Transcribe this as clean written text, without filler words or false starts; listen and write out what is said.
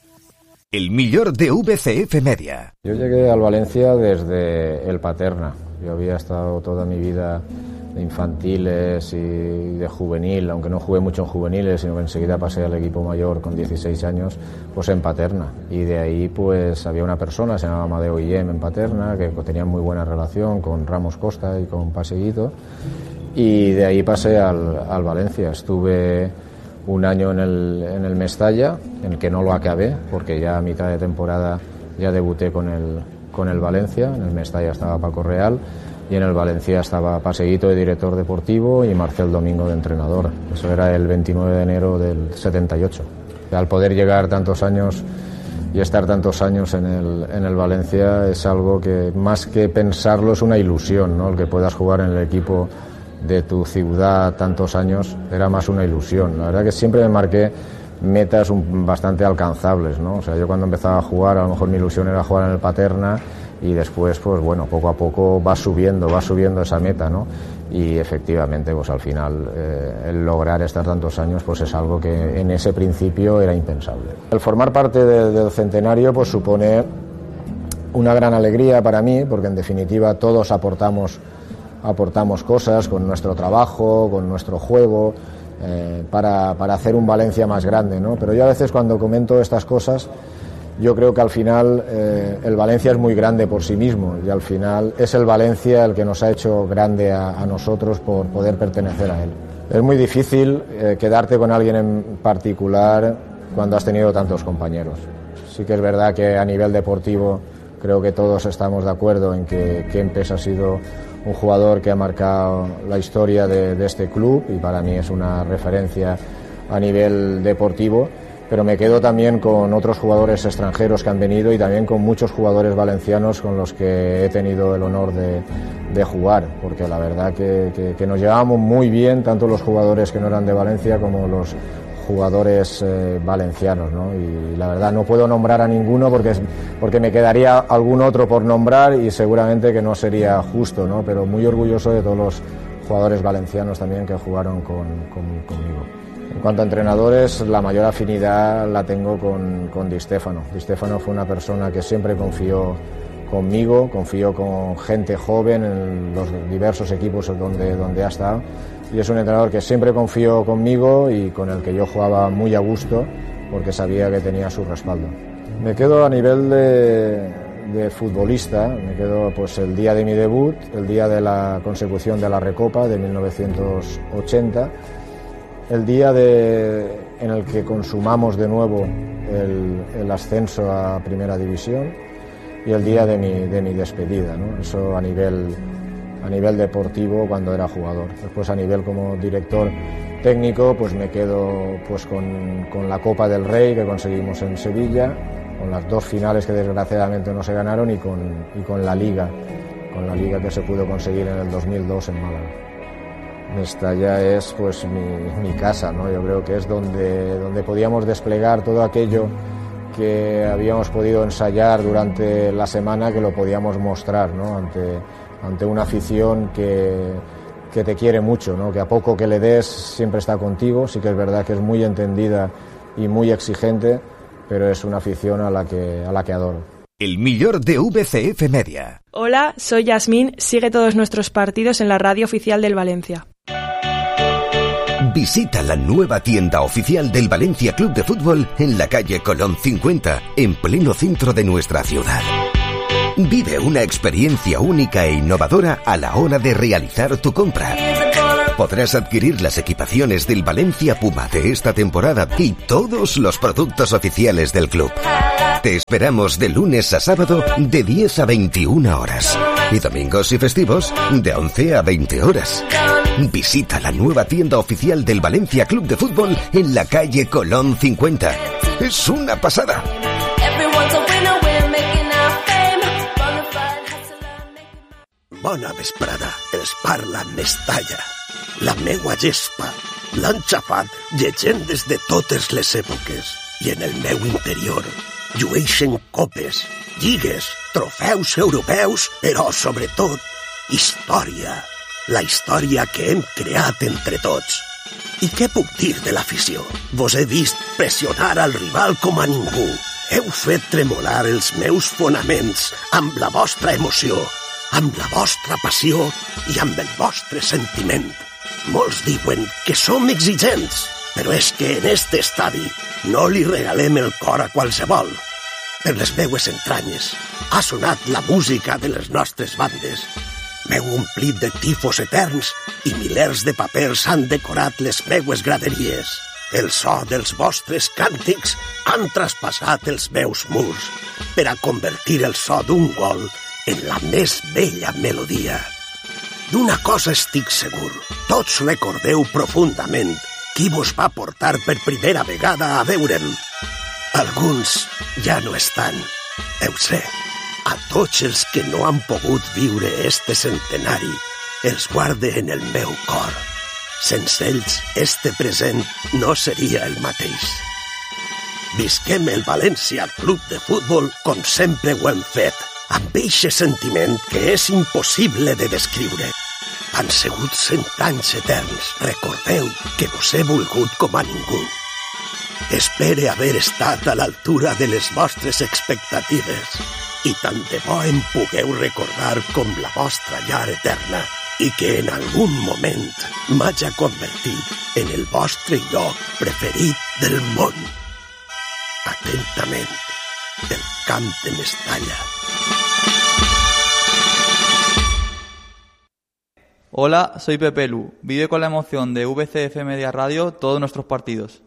El millor de VCF Media. Yo llegué al Valencia desde el Paterna. Yo había estado toda mi vida de infantiles y de juvenil, aunque no jugué mucho en juveniles, sino que enseguida pasé al equipo mayor con 16 años, pues en Paterna. Y de ahí pues había una persona, se llamaba Amadeo Guillem en Paterna, que tenía muy buena relación con Ramos Costa y con Paseguito. Y de ahí pasé al Valencia. Estuve un año en el Mestalla, en el que no lo acabé, porque ya a mitad de temporada ya debuté con el Valencia. En el Mestalla estaba Paco Real y en el Valencia estaba Paseguito de director deportivo y Marcel Domingo de entrenador. Eso era el 29 de enero del 78. Al poder llegar tantos años y estar tantos años en el Valencia es algo que, más que pensarlo, es una ilusión, ¿no? El que puedas jugar en el equipo de tu ciudad tantos años era más una ilusión. La verdad que siempre me marqué metas bastante alcanzables, ¿no? O sea, yo cuando empezaba a jugar, a lo mejor mi ilusión era jugar en el Paterna y después, pues bueno, poco a poco va subiendo esa meta, ¿no? Y efectivamente, pues al final, el lograr estar tantos años, pues es algo que en ese principio era impensable. El formar parte del centenario, pues supone una gran alegría para mí, porque en definitiva todos aportamos cosas con nuestro trabajo, con nuestro juego, para hacer un Valencia más grande, ¿no? Pero yo a veces cuando comento estas cosas, yo creo que al final el Valencia es muy grande por sí mismo y al final es el Valencia el que nos ha hecho grande a nosotros por poder pertenecer a él. Es muy difícil quedarte con alguien en particular cuando has tenido tantos compañeros. Sí que es verdad que a nivel deportivo creo que todos estamos de acuerdo en que Kempes ha sido un jugador que ha marcado la historia de este club y para mí es una referencia a nivel deportivo, pero me quedo también con otros jugadores extranjeros que han venido y también con muchos jugadores valencianos con los que he tenido el honor de jugar, porque la verdad que nos llevábamos muy bien, tanto los jugadores que no eran de Valencia como los jugadores valencianos, ¿no? Y la verdad no puedo nombrar a ninguno porque me quedaría algún otro por nombrar y seguramente que no sería justo, ¿no? Pero muy orgulloso de todos los jugadores valencianos también que jugaron conmigo. En cuanto a entrenadores, la mayor afinidad la tengo con Di Stéfano. Di Stéfano fue una persona que siempre confió conmigo, confió con gente joven en los diversos equipos donde ha estado. Y es un entrenador que siempre confió conmigo y con el que yo jugaba muy a gusto porque sabía que tenía su respaldo. Me quedo a nivel de futbolista, me quedo pues el día de mi debut, el día de la consecución de la Recopa de 1980, el día en el que consumamos de nuevo el ascenso a Primera División y el día de mi despedida, ¿no? Eso a nivel deportivo cuando era jugador. Después a nivel como director técnico pues me quedo pues con la Copa del Rey que conseguimos en Sevilla, con las dos finales que desgraciadamente no se ganaron y con la Liga que se pudo conseguir en el 2002 en Málaga. Mestalla es pues mi casa, ¿no? Yo creo que es donde podíamos desplegar todo aquello que habíamos podido ensayar durante la semana, que lo podíamos mostrar, ¿no? ante una afición que te quiere mucho, ¿no? Que a poco que le des siempre está contigo. Sí que es verdad que es muy entendida y muy exigente, pero es una afición a la que adoro. El millor de VCF Media. Hola, soy Yasmín. Sigue todos nuestros partidos en la radio oficial del Valencia. Visita la nueva tienda oficial del Valencia Club de Fútbol en la calle Colón 50, en pleno centro de nuestra ciudad. Vive una experiencia única e innovadora a la hora de realizar tu compra. Podrás adquirir las equipaciones del Valencia Puma de esta temporada y todos los productos oficiales del club. Te esperamos de lunes a sábado de 10 a 21 horas y domingos y festivos de 11 a 20 horas. Visita la nueva tienda oficial del Valencia Club de Fútbol en la calle Colón 50. Es una pasada. Bona vesprada, els parla Mestalla. La meua gespa l'han xafat llegendes de totes les èpoques i en el meu interior llueixen copes, lligues, trofeus europeus, però sobretot història. La història que hem creat entre tots. I què puc dir de l'afició? Vos he vist pressionar al rival com a ningú. Heu fet tremolar els meus fonaments amb la vostra emoció, amb la vostra passió i amb el vostre sentiment. Molts diuen que som exigents, però és que en este estadi no li regalem el cor a qualsevol. Per les meues entranyes ha sonat la música de les nostres bandes. M'heu omplit de tifos eterns i milers de papers han decorat les meues graderies. El so dels vostres càntics han traspassat els meus murs per a convertir el so d'un gol en la més bella melodia. D'una cosa estic segur, tots recordeu profundament qui vos va portar per primera vegada a veure'm. Alguns ja no estan, ho sé. A tots els que no han pogut viure este centenari, els guarde en el meu cor. Sense ells, este present no seria el mateix. Visquem el València Club de Futbol com sempre ho hem fet, amb eixe sentiment que és impossible de descriure. Han sigut 100 anys eterns, recordeu que vos he volgut com a ningú. Espere haver estat a l'altura de les vostres expectatives i tant de bo em pugueu recordar com la vostra llar eterna i que en algun moment m'haja convertit en el vostre lloc preferit del món. Atentament, del Camp de Mestalla. Hola, soy Pepe Lu. Vive con la emoción de VCF Media Radio todos nuestros partidos.